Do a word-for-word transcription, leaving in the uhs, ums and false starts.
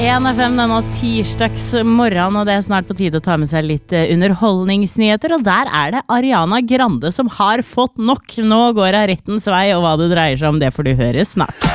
en F M denne tirsdags morgen, og det er snart på tide å ta med seg litt underholdningsnyheter, og der er det Ariana Grande som har fått nok. Nå går hun rettens vei, og hva det dreier seg om, det får du høre snart.